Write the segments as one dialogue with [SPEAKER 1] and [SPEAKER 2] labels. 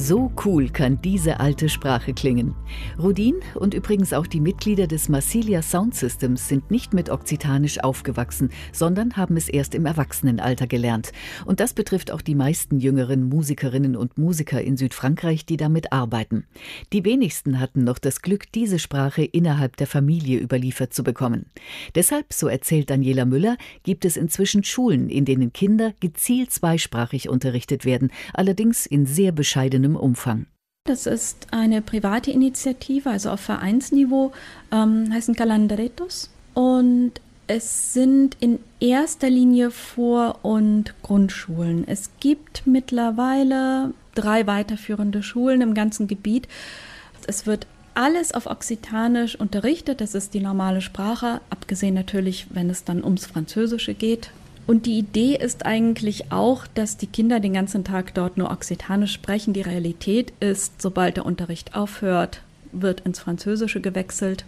[SPEAKER 1] So cool kann diese alte Sprache klingen. Rudin und übrigens auch die Mitglieder des Massilia Sound Systems sind nicht mit Okzitanisch aufgewachsen, sondern haben es erst im Erwachsenenalter gelernt. Und das betrifft auch die meisten jüngeren Musikerinnen und Musiker in Südfrankreich, die damit arbeiten. Die wenigsten hatten noch das Glück, diese Sprache innerhalb der Familie überliefert zu bekommen. Deshalb, so erzählt Daniela Müller, gibt es inzwischen Schulen, in denen Kinder gezielt zweisprachig unterrichtet werden, allerdings in sehr bescheidenem Umfang.
[SPEAKER 2] Das ist eine private Initiative, also auf Vereinsniveau, heißen Calandretos. Und es sind in erster Linie Vor- und Grundschulen. Es gibt mittlerweile 3 weiterführende Schulen im ganzen Gebiet. Es wird alles auf Okzitanisch unterrichtet, das ist die normale Sprache, abgesehen natürlich, wenn es dann ums Französische geht. Und die Idee ist eigentlich auch, dass die Kinder den ganzen Tag dort nur Okzitanisch sprechen. Die Realität ist, sobald der Unterricht aufhört, wird ins Französische gewechselt.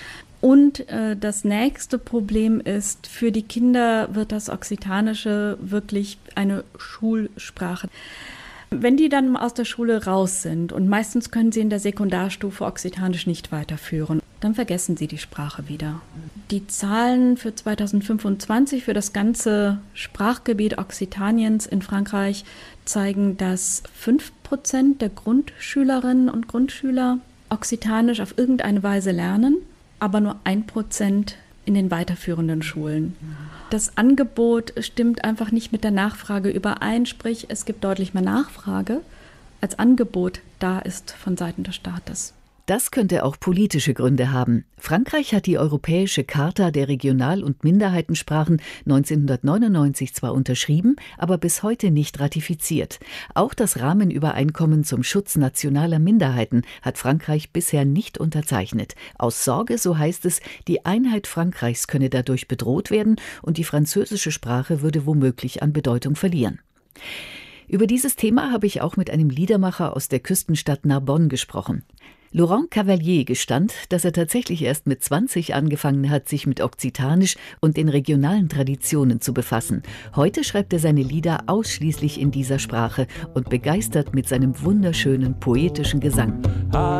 [SPEAKER 2] Und das nächste Problem ist, für die Kinder wird das Okzitanische wirklich eine Schulsprache. Wenn die dann aus der Schule raus sind und meistens können sie in der Sekundarstufe Okzitanisch nicht weiterführen, dann vergessen sie die Sprache wieder. Die Zahlen für 2025 für das ganze Sprachgebiet Okzitaniens in Frankreich zeigen, dass 5% der Grundschülerinnen und Grundschüler Okzitanisch auf irgendeine Weise lernen, aber nur 1% in den weiterführenden Schulen. Das Angebot stimmt einfach nicht mit der Nachfrage überein, sprich es gibt deutlich mehr Nachfrage, als Angebot da ist von Seiten des Staates.
[SPEAKER 1] Das könnte auch politische Gründe haben. Frankreich hat die Europäische Charta der Regional- und Minderheitensprachen 1999 zwar unterschrieben, aber bis heute nicht ratifiziert. Auch das Rahmenübereinkommen zum Schutz nationaler Minderheiten hat Frankreich bisher nicht unterzeichnet. Aus Sorge, so heißt es, die Einheit Frankreichs könne dadurch bedroht werden und die französische Sprache würde womöglich an Bedeutung verlieren. Über dieses Thema habe ich auch mit einem Liedermacher aus der Küstenstadt Narbonne gesprochen. Laurent Cavalier gestand, dass er tatsächlich erst mit 20 angefangen hat, sich mit Okzitanisch und den regionalen Traditionen zu befassen. Heute schreibt er seine Lieder ausschließlich in dieser Sprache und begeistert mit seinem wunderschönen poetischen Gesang.